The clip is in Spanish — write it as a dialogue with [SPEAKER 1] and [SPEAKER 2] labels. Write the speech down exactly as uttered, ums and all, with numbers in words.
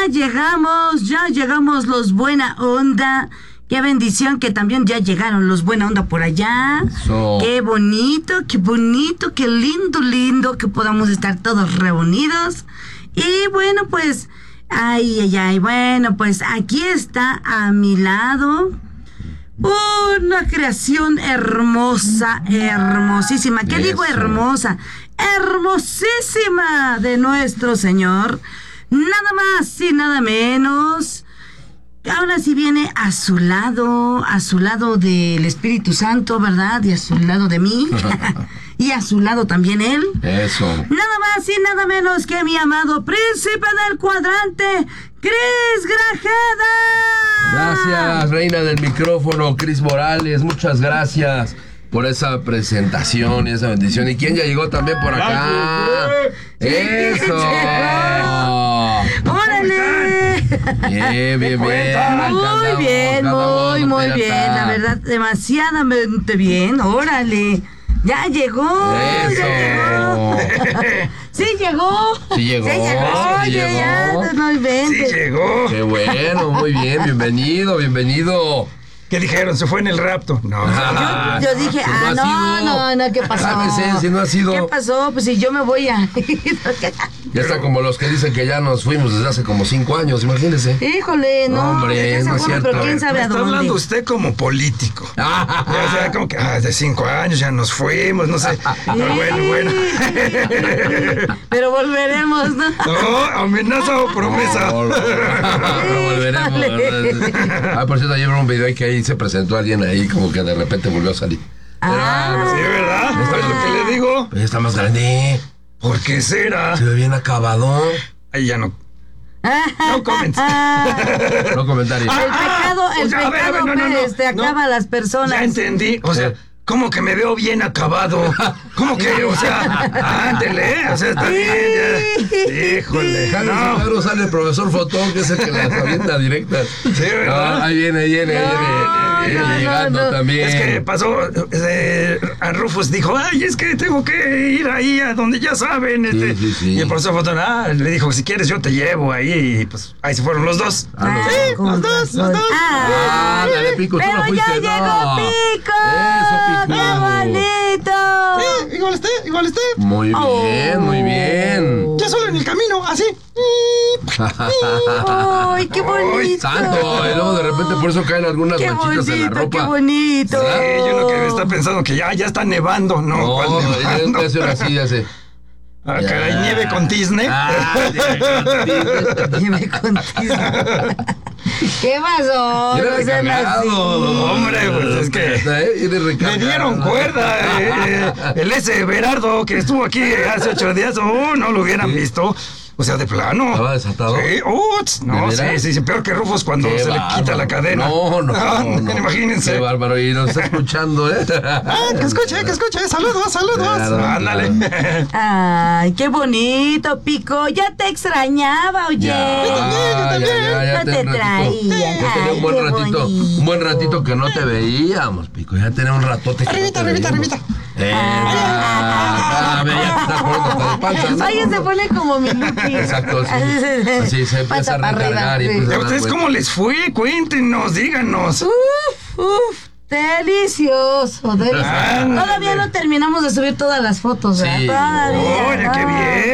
[SPEAKER 1] llegamos, ya llegamos los buena onda. Qué bendición que también ya llegaron los buena onda por allá.
[SPEAKER 2] So.
[SPEAKER 1] Qué bonito, qué bonito, qué lindo, lindo que podamos estar todos reunidos. Y bueno, pues, ay, ay, ay, bueno, pues aquí está a mi lado una creación hermosa, hermosísima. ¿Qué
[SPEAKER 2] Eso.
[SPEAKER 1] digo hermosa? Hermosísima de nuestro Señor. Nada más y nada menos. Ahora sí viene a su lado, a su lado del Espíritu Santo, ¿verdad? Y a su lado de mí. Y a su lado también él.
[SPEAKER 2] Eso.
[SPEAKER 1] Nada más y nada menos que mi amado príncipe del cuadrante, Cris Grajeda.
[SPEAKER 2] Gracias, reina del micrófono, Cris Morales. Muchas gracias por esa presentación y esa bendición. ¿Y quién ya llegó también por acá? ¡Eso!
[SPEAKER 1] ¡Órale!
[SPEAKER 2] Bien, bien, bien.
[SPEAKER 1] Muy bien, muy, muy bien. La verdad, demasiadamente bien. Órale. Ya llegó.
[SPEAKER 2] Eso.
[SPEAKER 1] Ya llegó. Sí llegó.
[SPEAKER 2] Sí llegó.
[SPEAKER 1] Sí llegó.
[SPEAKER 2] Sí
[SPEAKER 1] Ya,
[SPEAKER 2] llegó.
[SPEAKER 1] ya, no inventes.
[SPEAKER 3] Sí llegó.
[SPEAKER 2] Qué bueno, muy bien. Bienvenido, bienvenido.
[SPEAKER 3] ¿Qué dijeron? ¿Se fue en el rapto? No.
[SPEAKER 2] Ah,
[SPEAKER 1] Yo dije,
[SPEAKER 2] si
[SPEAKER 1] ah,
[SPEAKER 2] ha
[SPEAKER 1] no,
[SPEAKER 2] sido.
[SPEAKER 1] no, no, ¿qué pasó?
[SPEAKER 2] Cálmese, si no ha sido.
[SPEAKER 1] ¿Qué pasó? Pues si yo me voy a...
[SPEAKER 2] Ya está como los que dicen que ya nos fuimos desde hace como cinco años, imagínese.
[SPEAKER 1] Híjole, no.
[SPEAKER 2] Hombre,
[SPEAKER 1] de esa
[SPEAKER 2] no es
[SPEAKER 1] forma,
[SPEAKER 2] cierto.
[SPEAKER 1] pero quién sabe
[SPEAKER 3] Me
[SPEAKER 1] a
[SPEAKER 3] está
[SPEAKER 1] dónde.
[SPEAKER 3] hablando usted como político.
[SPEAKER 2] Ah,
[SPEAKER 3] Ya sea como que ah, de cinco años ya nos fuimos, no sé. Pero bueno, bueno.
[SPEAKER 1] Pero volveremos, ¿no?
[SPEAKER 3] No, amenaza o promesa.
[SPEAKER 2] No, no, no, volveremos. ¿Verdad? Ah, por cierto, ayer vi un video ahí que ahí se presentó alguien ahí como que de repente volvió a salir.
[SPEAKER 1] Ah,
[SPEAKER 3] Sí, ¿verdad? ¿Es lo que le digo?
[SPEAKER 2] Pero ya está más grande.
[SPEAKER 3] ¿Por qué será?
[SPEAKER 2] Se ve bien acabado.
[SPEAKER 3] Ahí ya no. No comments.
[SPEAKER 2] No comentarios.
[SPEAKER 1] El pecado, el
[SPEAKER 3] O sea, a ver, a
[SPEAKER 1] pecado
[SPEAKER 3] ver, no, no, no,
[SPEAKER 1] este,
[SPEAKER 3] no.
[SPEAKER 1] acaba a las personas.
[SPEAKER 3] Ya entendí. O sea,
[SPEAKER 2] Eh.
[SPEAKER 3] ¿cómo que me veo bien acabado? ¿Cómo que? O sea, ándele. O sea, está bien. Ya. Híjole.
[SPEAKER 2] Carlos
[SPEAKER 3] No.
[SPEAKER 2] Primero sale el profesor Fotón, que es el que las avienta directas.
[SPEAKER 3] Sí, ¿verdad?
[SPEAKER 2] Ah, ahí viene, ahí viene, ahí
[SPEAKER 1] No,
[SPEAKER 2] viene, viene
[SPEAKER 1] no,
[SPEAKER 2] llegando
[SPEAKER 1] no.
[SPEAKER 2] también.
[SPEAKER 3] Es que pasó, eh, a Rufus dijo, ay, es que tengo que ir ahí a donde ya saben. Este.
[SPEAKER 2] Sí, sí, sí.
[SPEAKER 3] Y el profesor Fotón, ah, le dijo, si quieres yo te llevo ahí. Y pues ahí se fueron los dos.
[SPEAKER 2] Ah, los
[SPEAKER 1] Ah,
[SPEAKER 2] dos.
[SPEAKER 1] con
[SPEAKER 3] los dos, los
[SPEAKER 1] razón.
[SPEAKER 3] dos.
[SPEAKER 1] Ah,
[SPEAKER 2] Ah, dale, Pico, tú
[SPEAKER 1] pero
[SPEAKER 2] no fuiste,
[SPEAKER 1] ya
[SPEAKER 2] no.
[SPEAKER 1] llegó Pico.
[SPEAKER 2] Eso, Pico.
[SPEAKER 1] ¡Qué bonito!
[SPEAKER 3] Sí, igual esté, igual esté.
[SPEAKER 2] Muy bien, muy bien.
[SPEAKER 3] Ya solo en el camino, así.
[SPEAKER 1] ¡Ay, qué bonito!
[SPEAKER 2] Santo, y luego de repente por eso caen algunas
[SPEAKER 1] ¡Qué
[SPEAKER 2] manchitas en la
[SPEAKER 1] bonito,
[SPEAKER 2] ropa.
[SPEAKER 1] qué bonito!
[SPEAKER 3] Sí, yo lo que está pensando que ya, ya está nevando, ¿no?
[SPEAKER 2] No,
[SPEAKER 3] ¿Cuál
[SPEAKER 2] ya
[SPEAKER 3] nevando?
[SPEAKER 2] no hace así, ya sé.
[SPEAKER 3] Ah, caray, nieve con Disney.
[SPEAKER 2] Ah,
[SPEAKER 1] Dime contigo. ¿Qué pasó?
[SPEAKER 2] Viene
[SPEAKER 1] No sean así.
[SPEAKER 2] recargado.
[SPEAKER 3] Hombre, pues es que
[SPEAKER 2] ¿Eh? Viene
[SPEAKER 3] me
[SPEAKER 2] recargado.
[SPEAKER 3] dieron cuerda. eh, eh, el ese Berardo que estuvo aquí hace ocho días, oh, no lo hubieran
[SPEAKER 2] Sí.
[SPEAKER 3] visto. O sea, de plano.
[SPEAKER 2] ¿Estaba desatado?
[SPEAKER 3] Sí, oh, tss, no,
[SPEAKER 2] ¿De
[SPEAKER 3] sí,
[SPEAKER 2] veras?
[SPEAKER 3] sí, sí, peor que Rufus cuando
[SPEAKER 2] Qué
[SPEAKER 3] se
[SPEAKER 2] bárbaro.
[SPEAKER 3] le quita la cadena.
[SPEAKER 2] No, no,
[SPEAKER 3] Ah,
[SPEAKER 2] no.
[SPEAKER 3] Imagínense.
[SPEAKER 2] Qué bárbaro, y nos está escuchando, ¿eh?
[SPEAKER 3] Ah, que escuche, que escuche. Saludos, saludos.
[SPEAKER 2] Claro,
[SPEAKER 3] Ándale.
[SPEAKER 1] Ay, qué bonito, Pico. Ya te extrañaba, oye.
[SPEAKER 2] Ya, ya, ya, ya
[SPEAKER 1] No te
[SPEAKER 2] tenía un ratito-
[SPEAKER 1] traía.
[SPEAKER 2] Ya tenía un buen
[SPEAKER 1] Ay, qué
[SPEAKER 2] ratito, un buen ratito que no te veíamos, Pico. Ya tenía un ratote que
[SPEAKER 3] Arribita,
[SPEAKER 2] no te
[SPEAKER 3] arribita,
[SPEAKER 2] veíamos.
[SPEAKER 3] arribita.
[SPEAKER 2] Eh, ah, ve, ya te estás poniendo hasta de panza, ¿no?
[SPEAKER 1] Oye, se pone como mi Lupi.
[SPEAKER 2] Exacto, sí. Así se empieza
[SPEAKER 1] Pata
[SPEAKER 2] a
[SPEAKER 1] para
[SPEAKER 2] recargar
[SPEAKER 1] arriba,
[SPEAKER 2] y
[SPEAKER 1] sí.
[SPEAKER 2] empieza
[SPEAKER 3] ¿Y
[SPEAKER 2] a
[SPEAKER 3] a
[SPEAKER 2] dar
[SPEAKER 3] ustedes
[SPEAKER 2] vuelta.
[SPEAKER 3] cómo les fue? Cuéntenos, díganos.
[SPEAKER 1] Uf, uf, delicioso, delicioso.
[SPEAKER 3] Ándale.
[SPEAKER 1] Todavía no terminamos de subir todas las fotos, ¿verdad?
[SPEAKER 2] Sí.
[SPEAKER 1] Todavía.
[SPEAKER 3] Oye, qué
[SPEAKER 1] no.
[SPEAKER 3] bien.